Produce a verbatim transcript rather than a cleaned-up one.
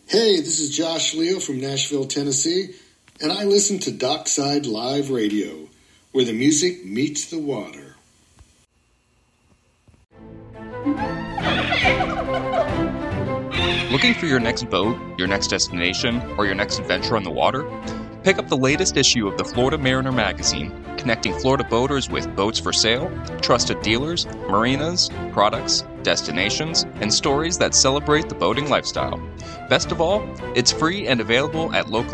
Hey, this is Josh Leo from Nashville, Tennessee, and I listen to Dockside Live Radio, where the music meets the water. Looking for your next boat, your next destination, or your next adventure on the water? Pick up the latest issue of the Florida Mariner magazine, connecting Florida boaters with boats for sale, trusted dealers, marinas, products, destinations, and stories that celebrate the boating lifestyle. Best of all, it's free and available at local